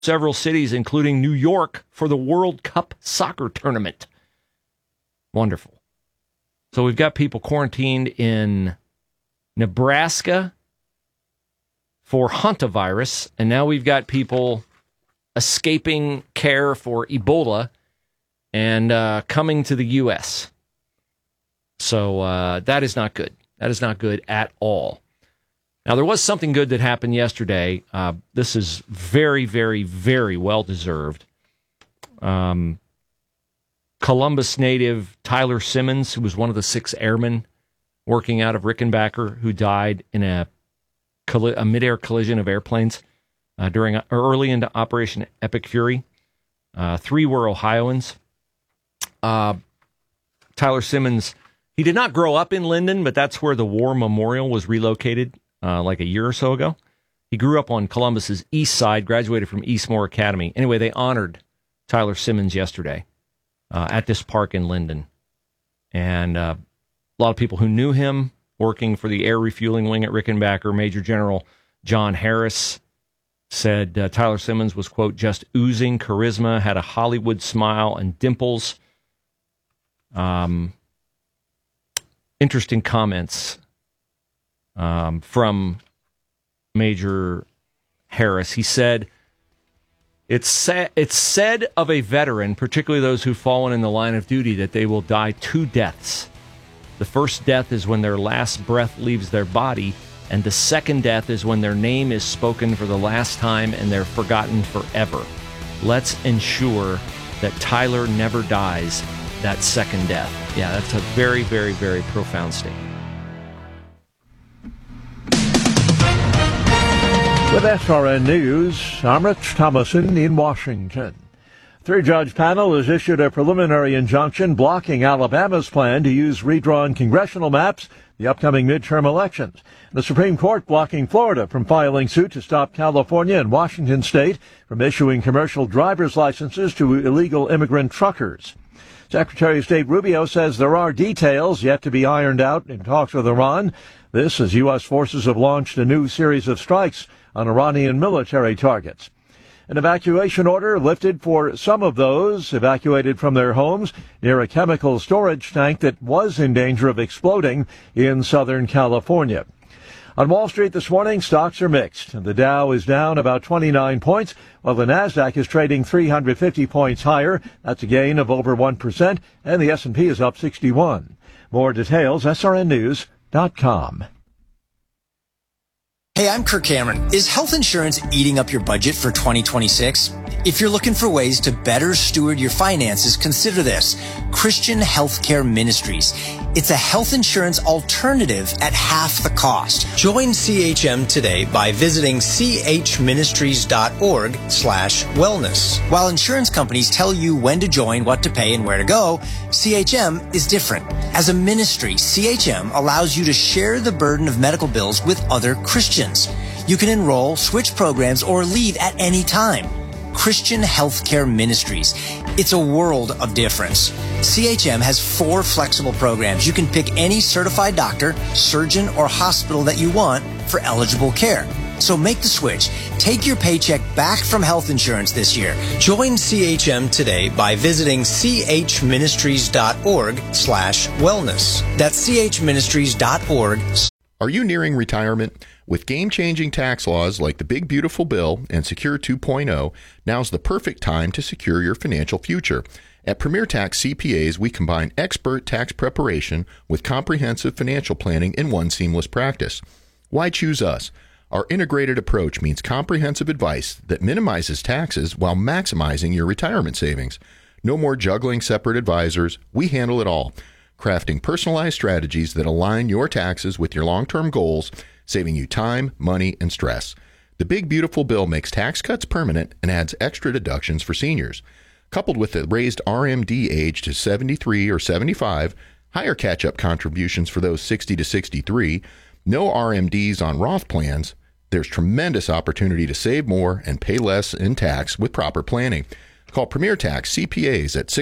several cities, including New York, for the World Cup soccer tournament. Wonderful. So we've got people quarantined in Nebraska for hantavirus, and now we've got people escaping care for Ebola and coming to the U.S. So that is not good. That is not good at all. Now, there was something good that happened yesterday. This is very, very, very well-deserved. Columbus native Tyler Simmons, who was one of the 6 airmen working out of Rickenbacker, who died in a midair collision of airplanes early into Operation Epic Fury. 3 were Ohioans. Tyler Simmons, he did not grow up in Linden, but that's where the War Memorial was relocated like a year or so ago. He grew up on Columbus's east side, graduated from Eastmore Academy. Anyway, they honored Tyler Simmons yesterday at this park in Linden. And a lot of people who knew him working for the air refueling wing at Rickenbacker, Major General John Harris, said Tyler Simmons was, quote, just oozing charisma, had a Hollywood smile and dimples. Interesting comments from Major Harris. He said, it's said of a veteran, particularly those who've fallen in the line of duty, that they will die 2 deaths. The first death is when their last breath leaves their body, and the second death is when their name is spoken for the last time and they're forgotten forever. Let's ensure that Tyler never dies that second death. Yeah, that's a very, very, very profound statement. With SRN News, I'm Rich Thomason in Washington. 3-judge panel has issued a preliminary injunction blocking Alabama's plan to use redrawn congressional maps in the upcoming midterm elections. The Supreme Court blocking Florida from filing suit to stop California and Washington state from issuing commercial driver's licenses to illegal immigrant truckers. Secretary of State Rubio says there are details yet to be ironed out in talks with Iran. This as U.S. forces have launched a new series of strikes on Iranian military targets. An evacuation order lifted for some of those evacuated from their homes near a chemical storage tank that was in danger of exploding in Southern California. On Wall Street this morning, stocks are mixed. The Dow is down about 29 points, while the Nasdaq is trading 350 points higher. That's a gain of over 1%, and the S&P is up 61. More details, srnnews.com. Hey, I'm Kirk Cameron. Is health insurance eating up your budget for 2026? If you're looking for ways to better steward your finances, consider this. Christian Healthcare Ministries. It's a health insurance alternative at half the cost. Join CHM today by visiting chministries.org/wellness. While insurance companies tell you when to join, what to pay, and where to go, CHM is different. As a ministry, CHM allows you to share the burden of medical bills with other Christians. You can enroll, switch programs, or leave at any time. Christian Healthcare Ministries. It's a world of difference. CHM has 4 flexible programs. You can pick any certified doctor, surgeon, or hospital that you want for eligible care. So make the switch. Take your paycheck back from health insurance this year. Join CHM today by visiting chministries.org/wellness. That's chministries.org. Are you nearing retirement? With game-changing tax laws like the Big Beautiful Bill and Secure 2.0, now's the perfect time to secure your financial future. At Premier Tax CPAs, we combine expert tax preparation with comprehensive financial planning in one seamless practice. Why choose us? Our integrated approach means comprehensive advice that minimizes taxes while maximizing your retirement savings. No more juggling separate advisors. We handle it all, crafting personalized strategies that align your taxes with your long-term goals, saving you time, money, and stress. The Big Beautiful Bill makes tax cuts permanent and adds extra deductions for seniors. Coupled with the raised RMD age to 73 or 75, higher catch-up contributions for those 60 to 63, no RMDs on Roth plans, there's tremendous opportunity to save more and pay less in tax with proper planning. Call Premier Tax CPAs at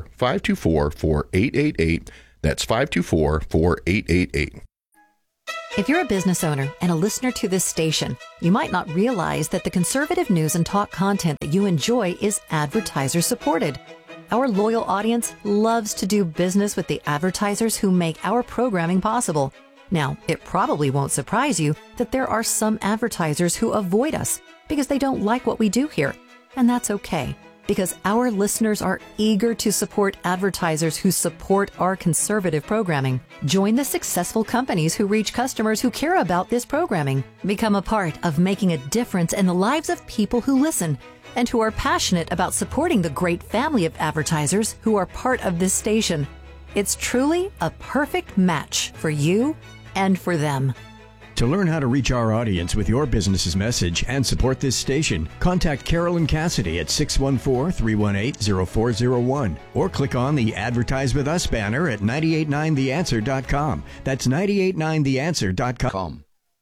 614-524-4888. That's 524-4888. If you're a business owner and a listener to this station, you might not realize that the conservative news and talk content that you enjoy is advertiser supported. Our loyal audience loves to do business with the advertisers who make our programming possible. Now, it probably won't surprise you that there are some advertisers who avoid us because they don't like what we do here. And that's okay, because our listeners are eager to support advertisers who support our conservative programming. Join the successful companies who reach customers who care about this programming. Become a part of making a difference in the lives of people who listen and who are passionate about supporting the great family of advertisers who are part of this station. It's truly a perfect match for you and for them. To learn how to reach our audience with your business's message and support this station, contact Carolyn Cassidy at 614-318-0401 or click on the Advertise With Us banner at 989theanswer.com. That's 989theanswer.com.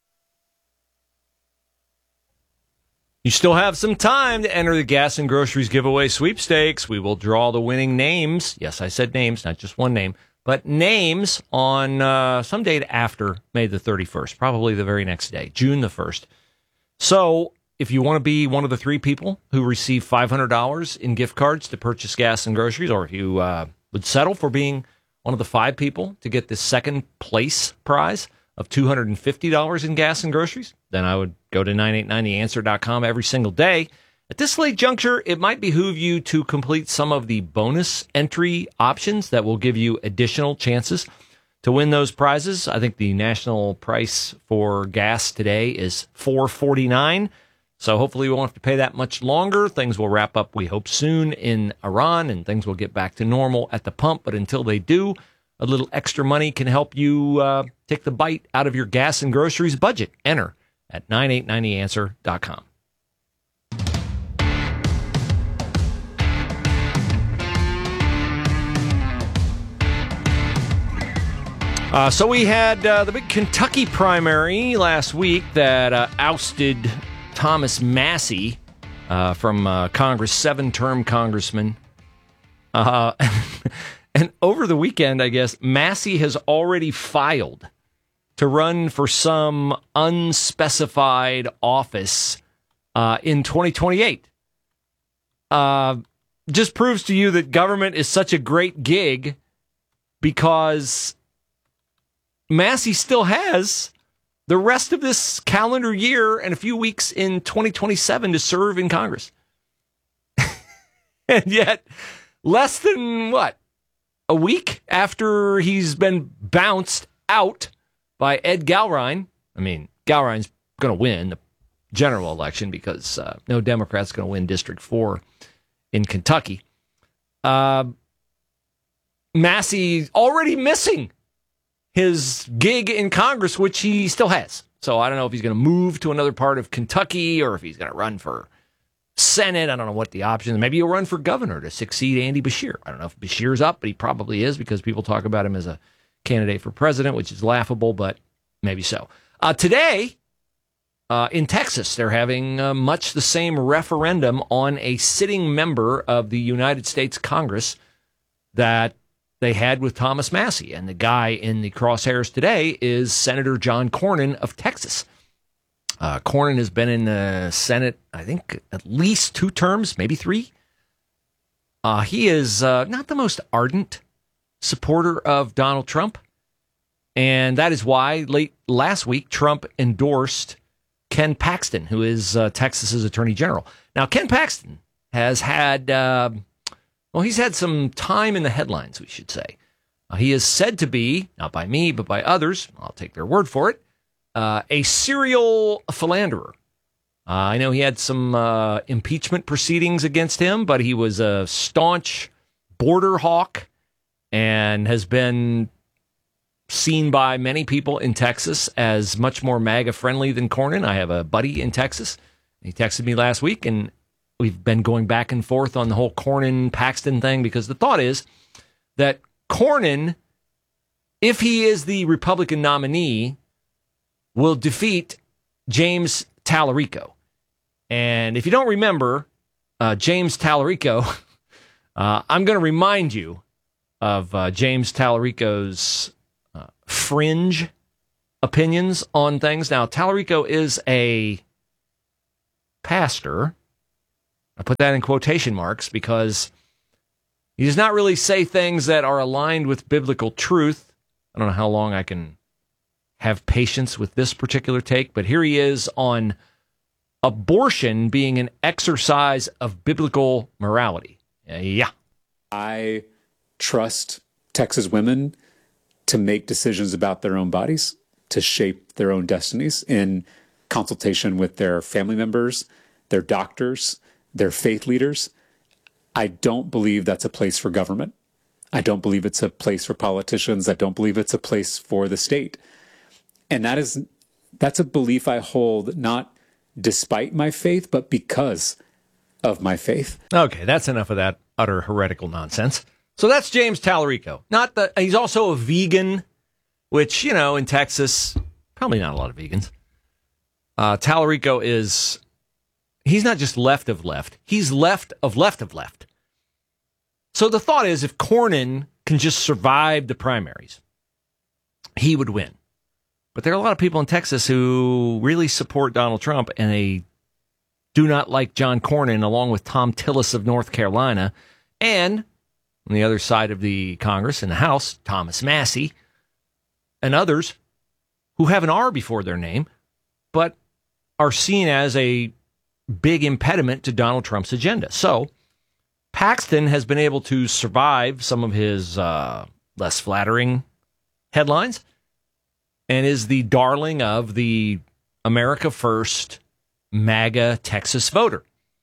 You still have some time to enter the Gas and Groceries giveaway sweepstakes. We will draw the winning names. Yes, I said names, not just one name, but names on some date after May the 31st, probably the very next day, June the 1st. So if you want to be one of the 3 people who receive $500 in gift cards to purchase gas and groceries, or if you would settle for being one of the 5 people to get the second place prize of $250 in gas and groceries, then I would go to 989theanswer.com every single day. At this late juncture, it might behoove you to complete some of the bonus entry options that will give you additional chances to win those prizes. I think the national price for gas today is $4.49, so hopefully we won't have to pay that much longer. Things will wrap up, we hope, soon in Iran, and things will get back to normal at the pump. But until they do, a little extra money can help you take the bite out of your gas and groceries budget. Enter at 989theanswer.com. So we had the big Kentucky primary last week that ousted Thomas Massie from Congress, 7-term congressman. And over the weekend, I guess, Massie has already filed to run for some unspecified office in 2028. Just proves to you that government is such a great gig, because Massie still has the rest of this calendar year and a few weeks in 2027 to serve in Congress. And yet, less than, a week after he's been bounced out by Ed Galrine. I mean, Galrine's going to win the general election because no Democrat's going to win District 4 in Kentucky. Massie's already missing his gig in Congress, which he still has. So I don't know if he's going to move to another part of Kentucky or if he's going to run for Senate. I don't know what the options. Maybe he'll run for governor to succeed Andy Beshear. I don't know if Beshear's up, but he probably is, because people talk about him as a candidate for president, which is laughable, but maybe so. Today, in Texas, they're having much the same referendum on a sitting member of the United States Congress that they had with Thomas Massie. And the guy in the crosshairs today is Senator John Cornyn of Texas. Cornyn has been in the Senate, I think, at least 2 terms, maybe 3. He is not the most ardent supporter of Donald Trump. And that is why late last week, Trump endorsed Ken Paxton, who is Texas's attorney general. Now, Ken Paxton has had, he's had some time in the headlines, we should say. He is said to be, not by me, but by others, I'll take their word for it, a serial philanderer. I know he had some impeachment proceedings against him, but he was a staunch border hawk and has been seen by many people in Texas as much more MAGA-friendly than Cornyn. I have a buddy in Texas. He texted me last week, and we've been going back and forth on the whole Cornyn-Paxton thing, because the thought is that Cornyn, if he is the Republican nominee, will defeat James Tallarico. And if you don't remember James Tallarico, I'm going to remind you of James Tallarico's fringe opinions on things. Now, Tallarico is a pastor. I put that in quotation marks because he does not really say things that are aligned with biblical truth. I don't know how long I can have patience with this particular take, but here he is on abortion being an exercise of biblical morality. Yeah. I trust Texas women to make decisions about their own bodies, to shape their own destinies in consultation with their family members, their doctors, their faith leaders. I don't believe that's a place for government. I don't believe it's a place for politicians. I don't believe it's a place for the state. And that's a belief I hold not despite my faith, but because of my faith. Okay, that's enough of that utter heretical nonsense. So that's James Tallarico. He's also a vegan, which, in Texas, probably not a lot of vegans. Tallarico he's not just left of left, he's left of left of left. So the thought is if Cornyn can just survive the primaries, he would win. But there are a lot of people in Texas who really support Donald Trump, and they do not like John Cornyn, along with Tom Tillis of North Carolina, and on the other side of the Congress in the House, Thomas Massie, and others who have an R before their name, but are seen as a big impediment to Donald Trump's agenda. So Paxton has been able to survive some of his less flattering headlines and is the darling of the America First MAGA Texas voter.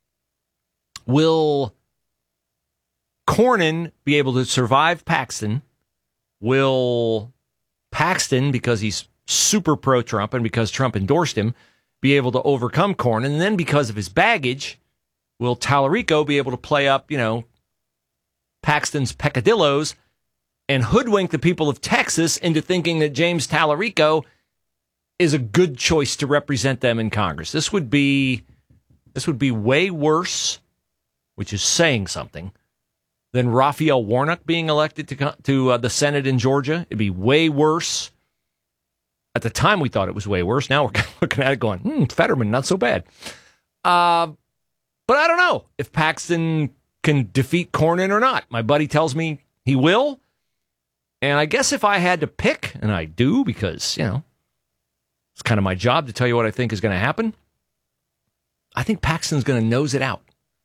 Will Cornyn be able to survive Paxton? Will Paxton, because he's super pro-Trump and because Trump endorsed him, be able to overcome Cornyn? And then because of his baggage, will Tallarico be able to play up, Paxton's peccadillos and hoodwink the people of Texas into thinking that James Tallarico is a good choice to represent them in Congress? This would be way worse, which is saying something, than Raphael Warnock being elected to the Senate in Georgia. It'd be way worse. At the time, we thought it was way worse. Now we're looking at it going, Fetterman, not so bad. But I don't know if Paxton can defeat Cornyn or not. My buddy tells me he will. And I guess if I had to pick, and I do because, it's kind of my job to tell you what I think is going to happen, I think Paxton's going to nose it out.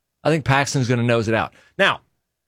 Now,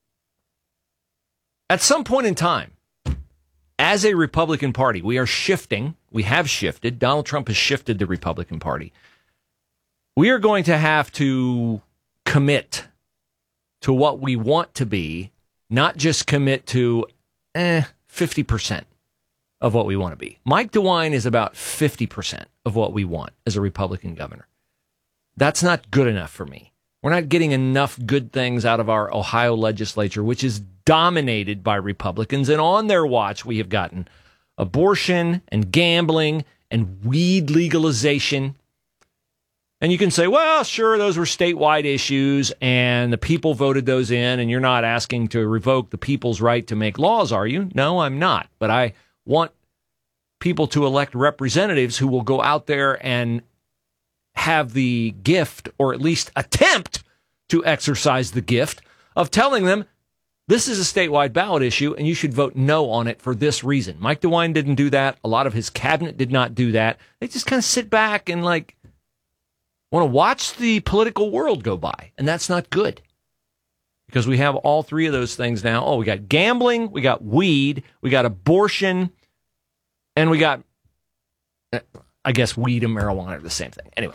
at some point in time, as a Republican Party, we have shifted. Donald Trump has shifted the Republican Party. We are going to have to commit to what we want to be, not just commit to 50% of what we want to be. Mike DeWine is about 50% of what we want as a Republican governor. That's not good enough for me. We're not getting enough good things out of our Ohio legislature, which is dominated by Republicans. And on their watch, we have gotten abortion and gambling and weed legalization. And you can say, well, sure, those were statewide issues and the people voted those in, and you're not asking to revoke the people's right to make laws, are you? No, I'm not. But I want people to elect representatives who will go out there and have the gift, or at least attempt to exercise the gift, of telling them this is a statewide ballot issue and you should vote no on it for this reason. Mike DeWine didn't do that. A lot of his cabinet did not do that. They just kind of sit back and want to watch the political world go by. And that's not good, because we have all three of those things now. Oh, we got gambling, we got weed, we got abortion, and we got, I guess, weed and marijuana are the same thing. Anyway,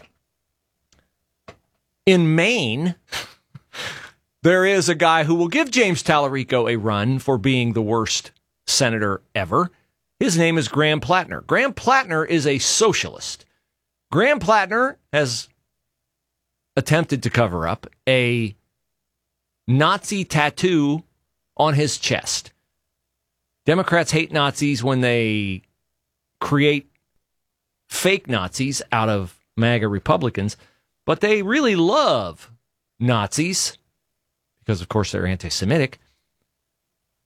in Maine, there is a guy who will give James Tallarico a run for being the worst senator ever. His name is Graham Plattner. Graham Plattner is a socialist. Graham Plattner has attempted to cover up a Nazi tattoo on his chest. Democrats hate Nazis when they create fake Nazis out of MAGA Republicans, but they really love Nazis because, of course, they're anti-Semitic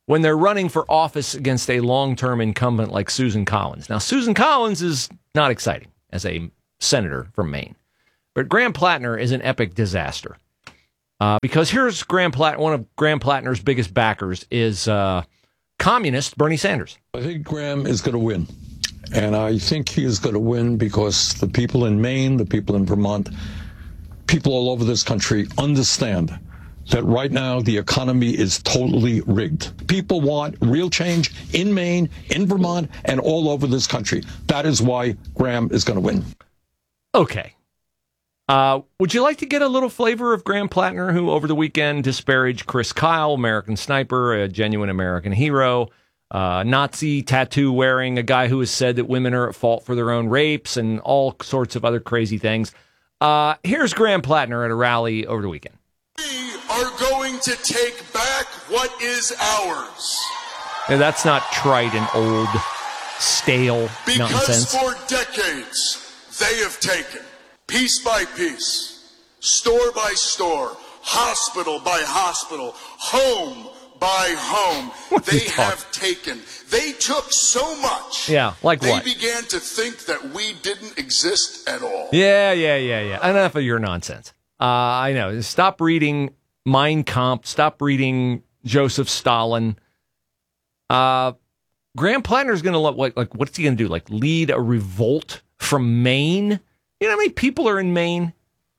when they're running for office against a long-term incumbent like Susan Collins. Now, Susan Collins is not exciting as a senator from Maine, but Graham Plattner is an epic disaster. Because here's one of Graham Plattner's biggest backers is communist Bernie Sanders. I think Graham is going to win. And I think he is going to win because the people in Maine, the people in Vermont, people all over this country understand that right now the economy is totally rigged. People want real change in Maine, in Vermont, and all over this country. That is why Graham is going to win. Okay. Would you like to get a little flavor of Graham Plattner, who over the weekend disparaged Chris Kyle, American sniper, a genuine American hero, Nazi tattoo wearing, a guy who has said that women are at fault for their own rapes, and all sorts of other crazy things. Here's Graham Plattner at a rally over the weekend. We are going to take back what is ours. Now, that's not trite and old, stale nonsense. Because for decades, they have taken, piece by piece, store by store, hospital by hospital, home by home, they have taken. They took so much. Yeah, like they what? They began to think that we didn't exist at all. Yeah. Enough of your nonsense. I know. Stop reading Mein Kampf. Stop reading Joseph Stalin. Graham Plattner's going to what's he going to do? Like lead a revolt from Maine? You know how many people are in Maine?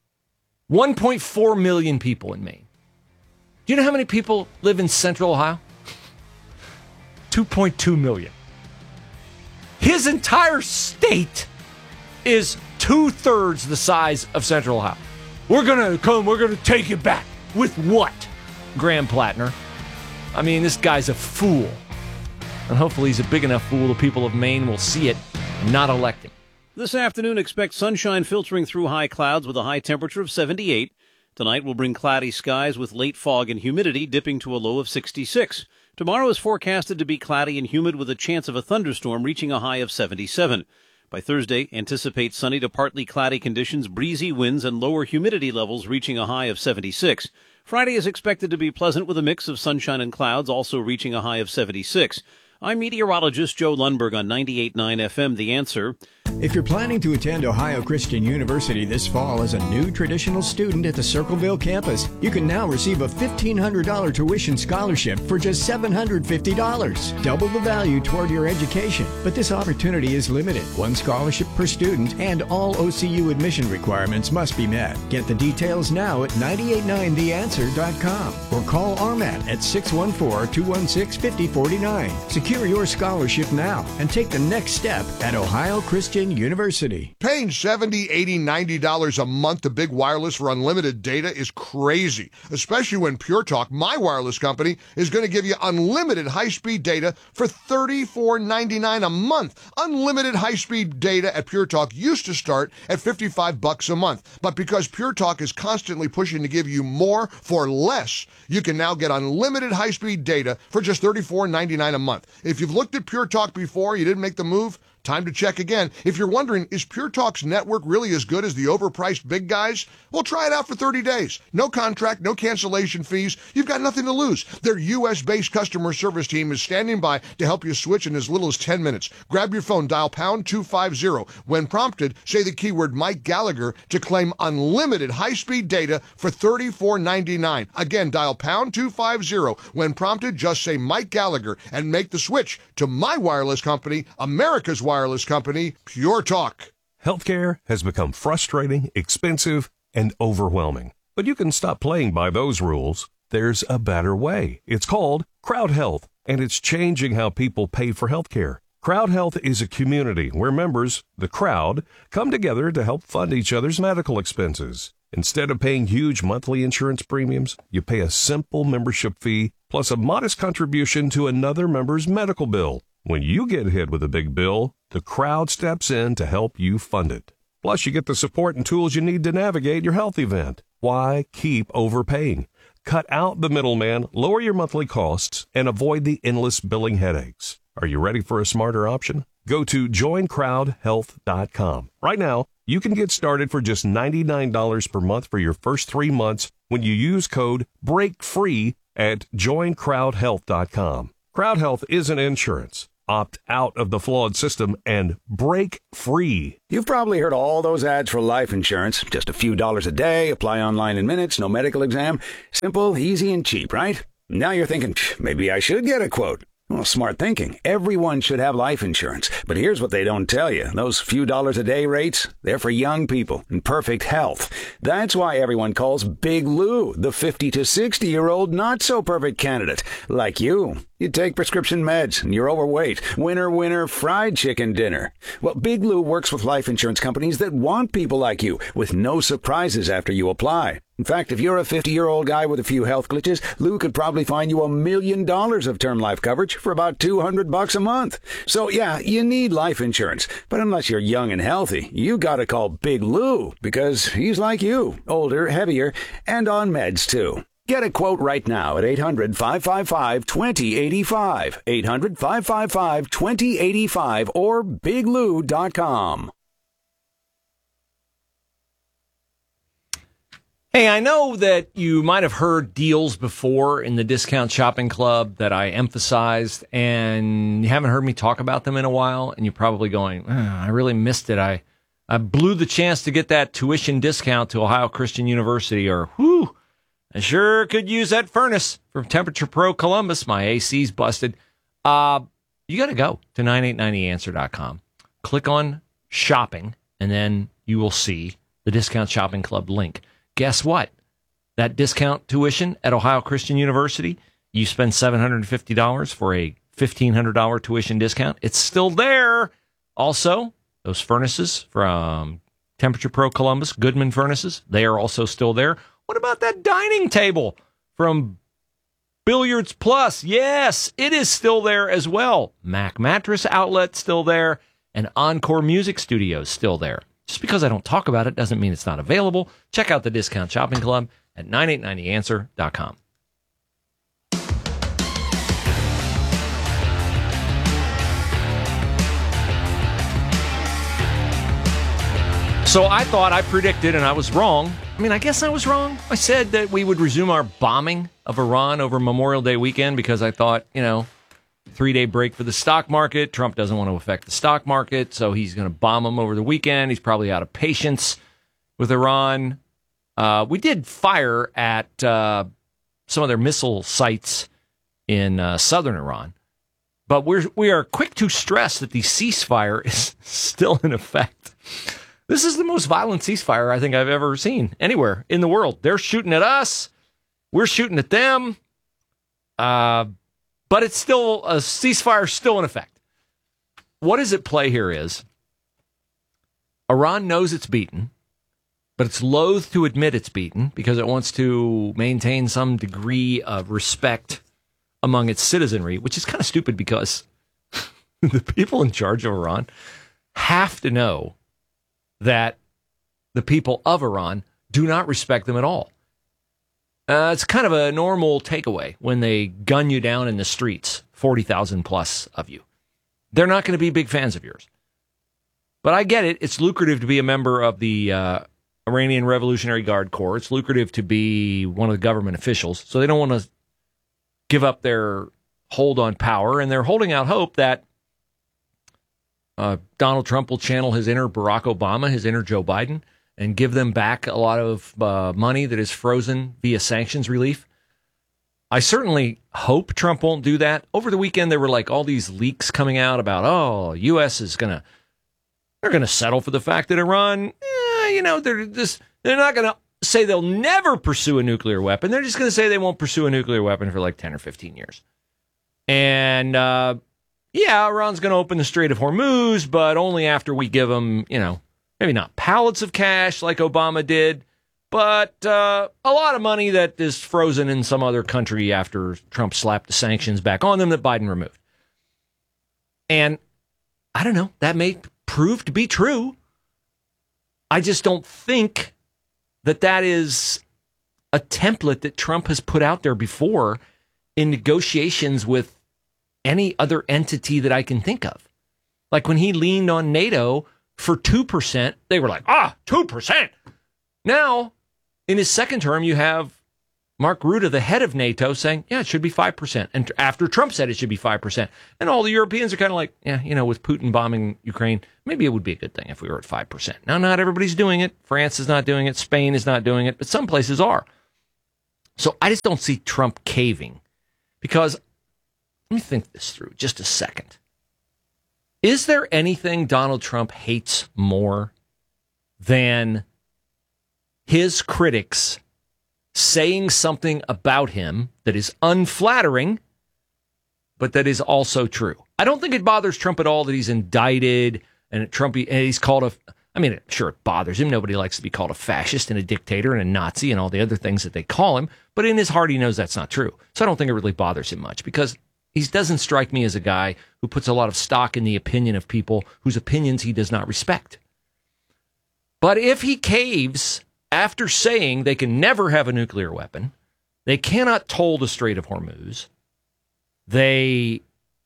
1.4 million people in Maine. Do you know how many people live in Central Ohio? 2.2 million. His entire state is 2/3 the size of Central Ohio. We're going to take it back. With what? Graham Plattner. I mean, this guy's a fool. And hopefully he's a big enough fool the people of Maine will see it and not elect him. This afternoon, expect sunshine filtering through high clouds with a high temperature of 78. Tonight will bring cloudy skies with late fog and humidity dipping to a low of 66. Tomorrow is forecasted to be cloudy and humid with a chance of a thunderstorm reaching a high of 77. By Thursday, anticipate sunny to partly cloudy conditions, breezy winds, and lower humidity levels reaching a high of 76. Friday is expected to be pleasant with a mix of sunshine and clouds, also reaching a high of 76. I'm meteorologist Joe Lundberg on 98.9 FM, The Answer. If you're planning to attend Ohio Christian University this fall as a new traditional student at the Circleville campus, you can now receive a $1,500 tuition scholarship for just $750. Double the value toward your education. But this opportunity is limited. One scholarship per student, and all OCU admission requirements must be met. Get the details now at 989theanswer.com or call RMAT at 614-216-5049. Secure your scholarship now and take the next step at Ohio Christian University. Paying $70, $80, $90 a month to Big Wireless for unlimited data is crazy, especially when Pure Talk, my wireless company, is going to give you unlimited high-speed data for $34.99 a month. Unlimited high-speed data at Pure Talk used to start at $55 a month, but because Pure Talk is constantly pushing to give you more for less, you can now get unlimited high-speed data for just $34.99 a month. If you've looked at Pure Talk before, you didn't make the move, time to check again. If you're wondering, is Pure Talk's network really as good as the overpriced big guys? Well, try it out for 30 days. No contract, no cancellation fees. You've got nothing to lose. Their U.S.-based customer service team is standing by to help you switch in as little as 10 minutes. Grab your phone, dial pound 250. When prompted, say the keyword Mike Gallagher to claim unlimited high-speed data for $34.99. Again, dial pound 250. When prompted, just say Mike Gallagher and make the switch to my wireless company, America's wireless company, Pure Talk. Healthcare has become frustrating, expensive, and overwhelming. But you can stop playing by those rules. There's a better way. It's called Crowd Health, and it's changing how people pay for healthcare. Crowd Health is a community where members, the crowd, come together to help fund each other's medical expenses. Instead of paying huge monthly insurance premiums, you pay a simple membership fee plus a modest contribution to another member's medical bill. When you get hit with a big bill, the crowd steps in to help you fund it. Plus, you get the support and tools you need to navigate your health event. Why keep overpaying? Cut out the middleman, lower your monthly costs, and avoid the endless billing headaches. Are you ready for a smarter option? Go to joincrowdhealth.com. Right now, you can get started for just $99 per month for your first 3 months when you use code BREAKFREE at joincrowdhealth.com. Crowd Health isn't insurance. Opt out of the flawed system and break free. You've probably heard all those ads for life insurance. Just a few dollars a day, apply online in minutes, no medical exam. Simple, easy, and cheap, right? Now you're thinking, maybe I should get a quote. Well, smart thinking. Everyone should have life insurance. But here's what they don't tell you. Those few dollars a day rates, they're for young people in perfect health. That's why everyone calls Big Lou the 50 to 60-year-old not-so-perfect candidate. Like you. You take prescription meds and you're overweight. Winner, fried chicken dinner. Well, Big Lou works with life insurance companies that want people like you with no surprises after you apply. In fact, if you're a 50-year-old guy with a few health glitches, Lou could probably find you $1 million of term life coverage for about $200 a month. So yeah, you need life insurance. But unless you're young and healthy, you gotta call Big Lou because he's like you, older, heavier, and on meds too. Get a quote right now at 800-555-2085, 800-555-2085, or biglou.com. Hey, I know that you might have heard deals before in the Discount Shopping Club that I emphasized, and you haven't heard me talk about them in a while, and you're probably going, I really missed it. I blew the chance to get that tuition discount to Ohio Christian University, or, whew, I sure could use that furnace from Temperature Pro Columbus. My AC's busted. You got to go to 9890answer.com. Click on shopping, and then you will see the Discount Shopping Club link. Guess what? That discount tuition at Ohio Christian University, you spend $750 for a $1,500 tuition discount. It's still there. Also, those furnaces from Temperature Pro Columbus, Goodman furnaces, they are also still there. What about that dining table from Billiards Plus? Yes, it is still there as well. Mac Mattress Outlet still there, and Encore Music Studios still there. Just because I don't talk about it doesn't mean it's not available. Check out the Discount Shopping Club at 9890answer.com. So I thought I predicted, and I was wrong. I mean, I guess I was wrong. I said that we would resume our bombing of Iran over Memorial Day weekend because I thought, 3-day break for the stock market. Trump doesn't want to affect the stock market, so he's going to bomb them over the weekend. He's probably out of patience with Iran. We did fire at some of their missile sites in southern Iran, but we are quick to stress that the ceasefire is still in effect. This is the most violent ceasefire I think I've ever seen anywhere in the world. They're shooting at us. We're shooting at them. But it's still, a ceasefire still in effect. What is at play here is Iran knows it's beaten, but it's loath to admit it's beaten because it wants to maintain some degree of respect among its citizenry, which is kind of stupid because the people in charge of Iran have to know that the people of Iran do not respect them at all. It's kind of a normal takeaway when they gun you down in the streets, 40,000 plus of you. They're not going to be big fans of yours. But I get it. It's lucrative to be a member of the Iranian Revolutionary Guard Corps. It's lucrative to be one of the government officials. So they don't want to give up their hold on power. And they're holding out hope that Donald Trump will channel his inner Barack Obama, his inner Joe Biden, and give them back a lot of money that is frozen via sanctions relief. I certainly hope Trump won't do that. Over the weekend, there were like all these leaks coming out about, U.S. is they're going to settle for the fact that Iran, they're not going to say they'll never pursue a nuclear weapon. They're just going to say they won't pursue a nuclear weapon for like 10 or 15 years. And, Iran's going to open the Strait of Hormuz, but only after we give them, maybe not pallets of cash like Obama did, but a lot of money that is frozen in some other country after Trump slapped the sanctions back on them that Biden removed. And I don't know, that may prove to be true. I just don't think that is a template that Trump has put out there before in negotiations with any other entity that I can think of. Like when he leaned on NATO for 2%, they were like, 2%. Now, in his second term, you have Mark Rutte, the head of NATO, saying, yeah, it should be 5%. And after Trump said it should be 5%. And all the Europeans are kind of like, yeah, with Putin bombing Ukraine, maybe it would be a good thing if we were at 5%. Now, not everybody's doing it. France is not doing it. Spain is not doing it. But some places are. So I just don't see Trump caving. Because, let me think this through just a second. Is there anything Donald Trump hates more than his critics saying something about him that is unflattering, but that is also true? I don't think it bothers Trump at all that he's indicted and he's called sure, it bothers him. Nobody likes to be called a fascist and a dictator and a Nazi and all the other things that they call him. But in his heart, he knows that's not true. So I don't think it really bothers him much because he doesn't strike me as a guy who puts a lot of stock in the opinion of people whose opinions he does not respect. But if he caves after saying they can never have a nuclear weapon, they cannot toll the Strait of Hormuz, they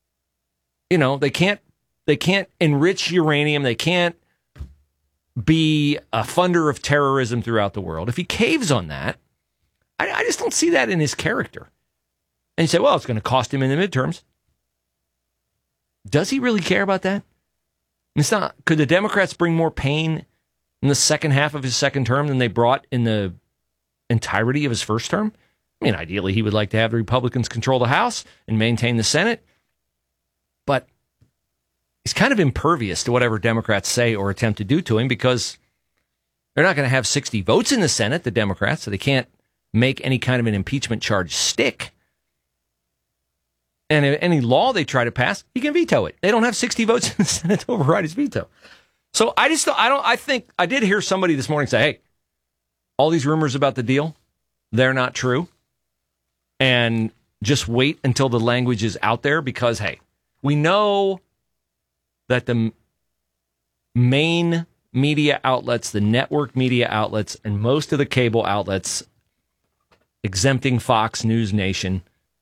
can't enrich uranium, they can't be a funder of terrorism throughout the world. If he caves on that, I just don't see that in his character. And you say, well, it's going to cost him in the midterms. Does he really care about that? It's not. Could the Democrats bring more pain in the second half of his second term than they brought in the entirety of his first term? I mean, ideally, he would like to have the Republicans control the House and maintain the Senate. But he's kind of impervious to whatever Democrats say or attempt to do to him because they're not going to have 60 votes in the Senate, the Democrats, so they can't make any kind of an impeachment charge stick. And if any law they try to pass, he can veto it. They don't have 60 votes in the Senate to override his veto. So I think I did hear somebody this morning say, hey, all these rumors about the deal, they're not true. And just wait until the language is out there because, hey, we know that the main media outlets, the network media outlets, and most of the cable outlets, exempting Fox News Nation,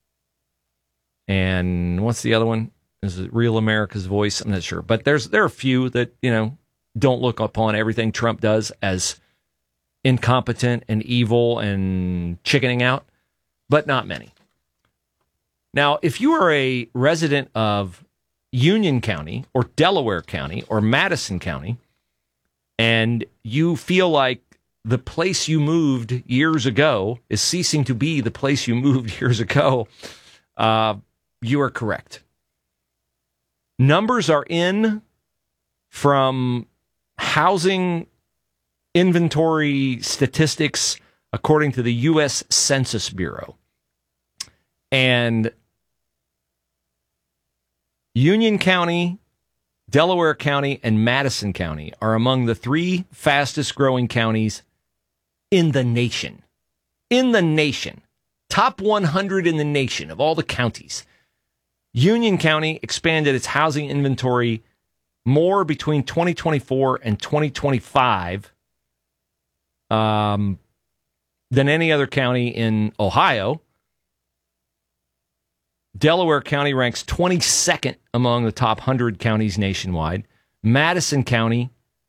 and what's the other one? Is it Real America's Voice? I'm not sure. But there are a few that, don't look upon everything Trump does as incompetent and evil and chickening out, but not many. Now, if you are a resident of Union County or Delaware County or Madison County, and you feel like the place you moved years ago is ceasing to be the place you moved years ago, you are correct. Numbers are in from housing inventory statistics according to the U.S. Census Bureau. And Union County, Delaware County, and Madison County are among the 3 fastest growing counties in the nation. In the nation. Top 100 in the nation of all the counties. Union County expanded its housing inventory more between 2024 and 2025 than any other county in Ohio. Delaware County ranks 22nd among the top 100 counties nationwide. Madison County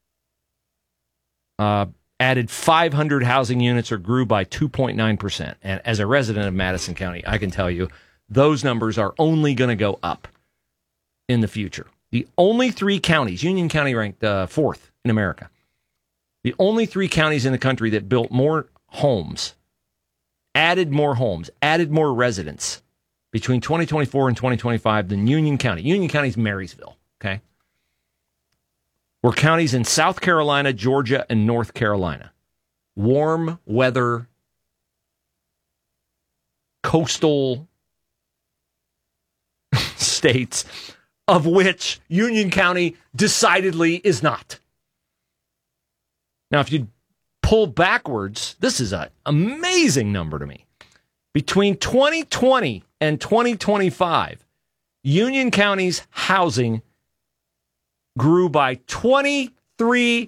added 500 housing units or grew by 2.9%. And as a resident of Madison County, I can tell you those numbers are only going to go up in the future. The only 3 counties, Union County ranked 4th in America. The only 3 counties in the country that built more homes, added more residents between 2024 and 2025 than Union County. Union County's Marysville, okay? Were counties in South Carolina, Georgia, and North Carolina. Warm weather, coastal states, of which Union County decidedly is not. Now, if you pull backwards, this is an amazing number to me. Between 2020 and 2025, Union County's housing grew by 23%.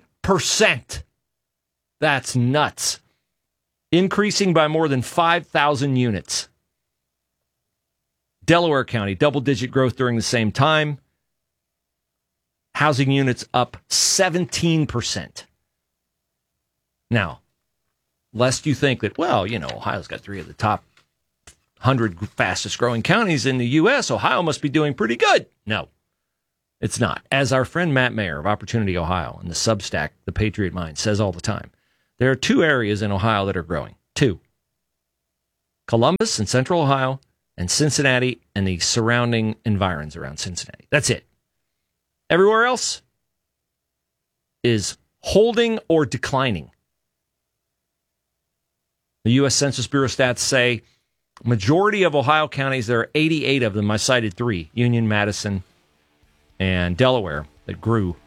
That's nuts. Increasing by more than 5,000 units. Delaware County, double-digit growth during the same time. Housing units up 17%. Now, lest you think that, well, Ohio's got 3 of the top 100 fastest growing counties in the U.S. Ohio must be doing pretty good. No, it's not. As our friend Matt Mayer of Opportunity Ohio and the Substack, The Patriot Mind, says all the time, there are 2 areas in Ohio that are growing. 2. Columbus and Central Ohio, and Cincinnati and the surrounding environs around Cincinnati. That's it. Everywhere else is holding or declining. The U.S. Census Bureau stats say majority of Ohio counties, there are 88 of them. I cited 3, Union, Madison, and Delaware, that grew.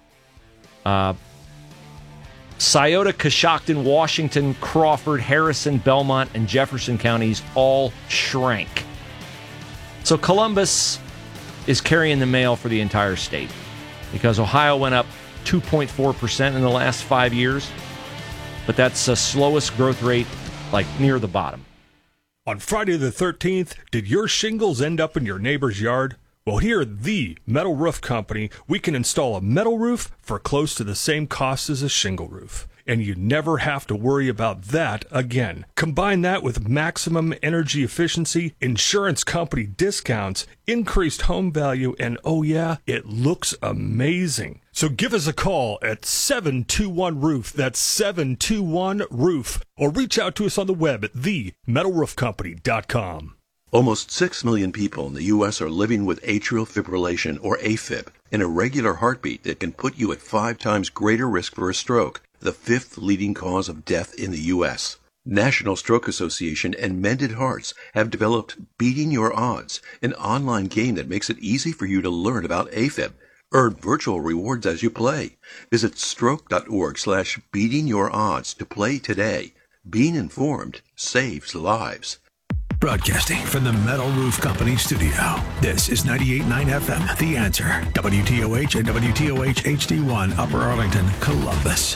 Scioto, Coshocton, Washington, Crawford, Harrison, Belmont, and Jefferson counties all shrank. So Columbus is carrying the mail for the entire state because Ohio went up 2.4% in the last 5 years, but that's the slowest growth rate, like near the bottom. On Friday the 13th, did your shingles end up in your neighbor's yard? Well, here at the Metal Roof Company, we can install a metal roof for close to the same cost as a shingle roof. And you never have to worry about that again. Combine that with maximum energy efficiency, insurance company discounts, increased home value, and oh yeah, it looks amazing. So give us a call at 721-ROOF, that's 721-ROOF, or reach out to us on the web at themetalroofcompany.com. Almost 6 million people in the U.S. are living with atrial fibrillation, or AFib, an irregular heartbeat that can put you at 5 times greater risk for a stroke, the 5th leading cause of death in the U.S. National Stroke Association and Mended Hearts have developed Beating Your Odds, an online game that makes it easy for you to learn about AFib. Earn virtual rewards as you play. Visit stroke.org/beatingyourodds to play today. Being informed saves lives. Broadcasting from the Metal Roof Company studio. This is 98.9 FM, The Answer. WTOH and WTOH HD1, Upper Arlington, Columbus.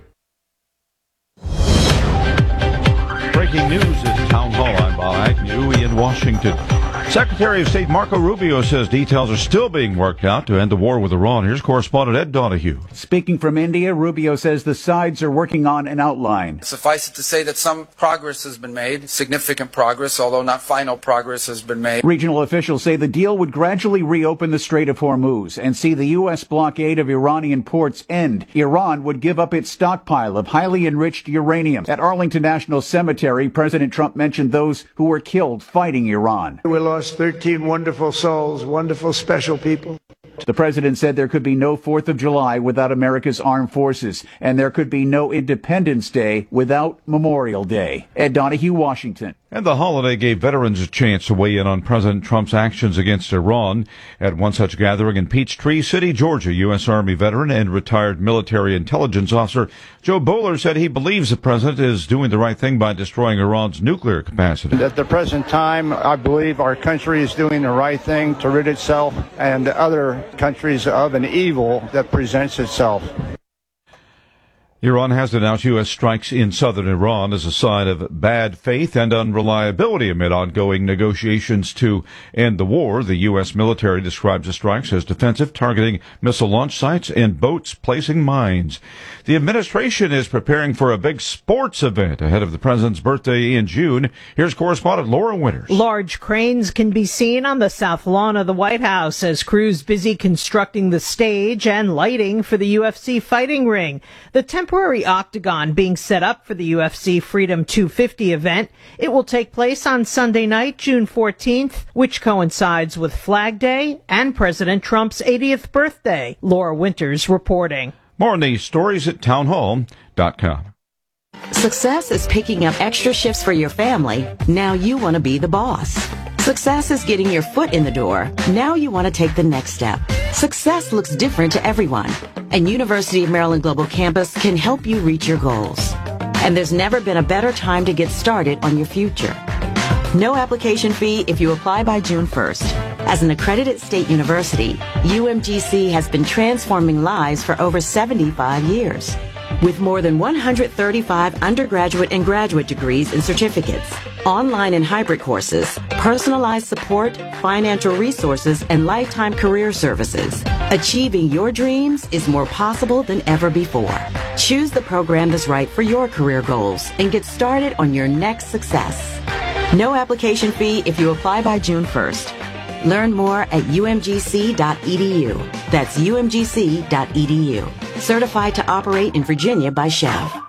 Breaking news is Town Hall. I'm Bob Agnew in Washington. Secretary of State Marco Rubio says details are still being worked out to end the war with Iran. Here's correspondent Ed Donahue. Speaking from India, Rubio says the sides are working on an outline. Suffice it to say that some progress has been made, significant progress, although not final progress has been made. Regional officials say the deal would gradually reopen the Strait of Hormuz and see the U.S. blockade of Iranian ports end. Iran would give up its stockpile of highly enriched uranium. At Arlington National Cemetery, President Trump mentioned those who were killed fighting Iran. We lost 13 wonderful souls, wonderful, special people. The president said there could be no 4th of July without America's armed forces, and there could be no Independence Day without Memorial Day. Ed Donahue, Washington. And the holiday gave veterans a chance to weigh in on President Trump's actions against Iran. At one such gathering in Peachtree City, Georgia, U.S. Army veteran and retired military intelligence officer Joe Bowler said he believes the president is doing the right thing by destroying Iran's nuclear capacity. At the present time, I believe our country is doing the right thing to rid itself and other countries of an evil that presents itself. Iran has denounced U.S. strikes in southern Iran as a sign of bad faith and unreliability amid ongoing negotiations to end the war. The U.S. military describes the strikes as defensive, targeting missile launch sites and boats placing mines. The administration is preparing for a big sports event ahead of the president's birthday in June. Here's correspondent Laura Winters. Large cranes can be seen on the south lawn of the White House as crews busy constructing the stage and lighting for the UFC fighting ring. The temporary octagon being set up for the UFC Freedom 250 event. It will take place on Sunday night, June 14th, which coincides with Flag Day and President Trump's 80th birthday. Laura Winters reporting. More on these stories at townhall.com. Success is picking up extra shifts for your family. Now you want to be the boss. Success is getting your foot in the door. Now you want to take the next step. Success looks different to everyone, and University of Maryland Global Campus can help you reach your goals. And there's never been a better time to get started on your future. No application fee if you apply by June 1st. As an accredited state university, UMGC has been transforming lives for over 75 years. With more than 135 undergraduate and graduate degrees and certificates, online and hybrid courses, personalized support, financial resources, and lifetime career services, Achieving your dreams is more possible than ever before. Choose the program that's right for your career goals and get started on your next success. No application fee if you apply by June 1st. Learn more at umgc.edu. That's umgc.edu. Certified to operate in Virginia by Chev.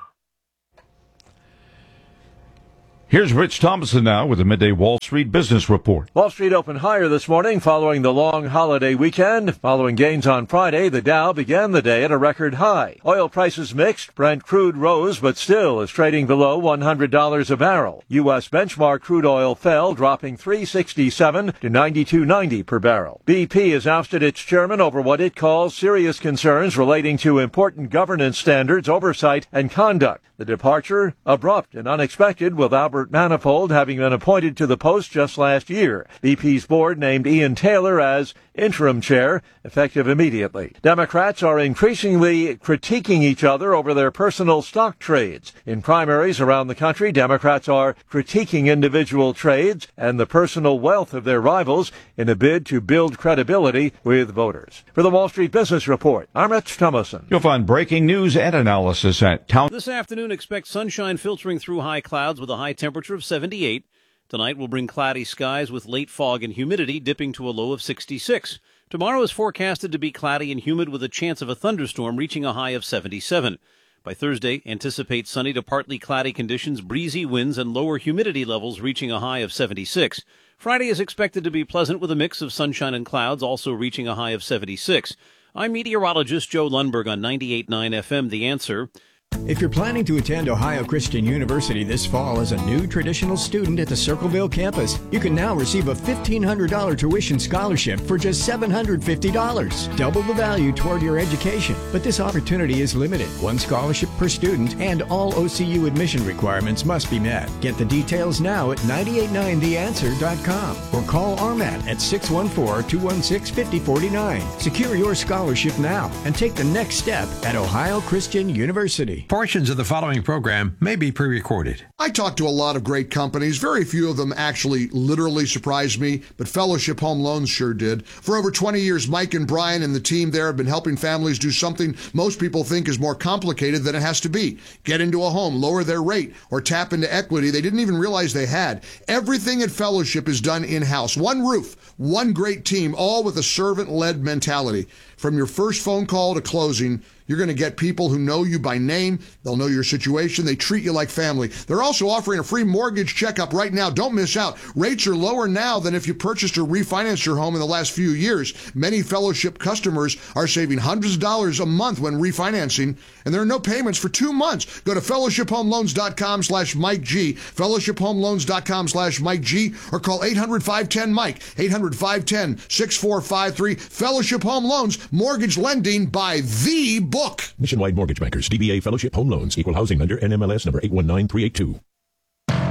Here's Rich Thomason now with the Midday Wall Street Business Report. Wall Street opened higher this morning following the long holiday weekend. Following gains on Friday, the Dow began the day at a record high. Oil prices mixed. Brent crude rose, but still is trading below $100 a barrel. U.S. benchmark crude oil fell, dropping $3.67 to $92.90 per barrel. BP has ousted its chairman over what it calls serious concerns relating to important governance standards, oversight, and conduct. The departure, abrupt and unexpected, with Albert Manifold having been appointed to the post just last year. BP's board named Ian Taylor as interim chair, effective immediately. Democrats are increasingly critiquing each other over their personal stock trades. In primaries around the country, Democrats are critiquing individual trades and the personal wealth of their rivals in a bid to build credibility with voters. For the Wall Street Business Report, I'm Rich Thomason. You'll find breaking news and analysis at Town. This afternoon, expect sunshine filtering through high clouds with a high temperature of 78. Tonight will bring cloudy skies with late fog and humidity dipping to a low of 66. Tomorrow is forecasted to be cloudy and humid with a chance of a thunderstorm reaching a high of 77. By Thursday, anticipate sunny to partly cloudy conditions, breezy winds, and lower humidity levels reaching a high of 76. Friday is expected to be pleasant with a mix of sunshine and clouds, also reaching a high of 76. I'm meteorologist Joe Lundberg on 98.9 FM, The Answer. If you're planning to attend Ohio Christian University this fall as a new traditional student at the Circleville campus, you can now receive a $1,500 tuition scholarship for just $750. Double the value toward your education. But this opportunity is limited. One scholarship per student, and all OCU admission requirements must be met. Get the details now at 989theanswer.com or call RMAT at 614-216-5049. Secure your scholarship now and take the next step at Ohio Christian University. Portions of the following program may be pre-recorded. I talked to a lot of great companies. Very few of them actually literally surprised me, but Fellowship Home Loans sure did. For over 20 years, Mike and Brian and the team there have been helping families do something most people think is more complicated than it has to be. Get into a home, lower their rate, or tap into equity they didn't even realize they had. Everything at Fellowship is done in-house. One roof, one great team, all with a servant-led mentality. From your first phone call to closing, you're going to get people who know you by name. They'll know your situation. They treat you like family. They're also offering a free mortgage checkup right now. Don't miss out. Rates are lower now than if you purchased or refinanced your home in the last few years. Many Fellowship customers are saving hundreds of dollars a month when refinancing, and there are no payments for 2 months. Go to fellowshiphomeloans.com/Mike G, fellowshiphomeloans.com/Mike G, or call 800-510-MIKE, 800-510-6453. Fellowship Home Loans, mortgage lending by the book. Nationwide Mortgage Bankers, DBA Fellowship Home Loans, Equal Housing Lender, NMLS number 819382.